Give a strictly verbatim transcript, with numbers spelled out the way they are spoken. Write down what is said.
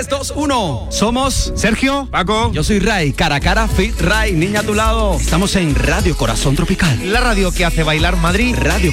tres, dos, uno. Somos Sergio, Paco, yo soy Ray, cara a cara, fit Ray, niña a tu lado. Estamos en Radio Corazón Tropical. la radio que hace bailar Madrid. Radio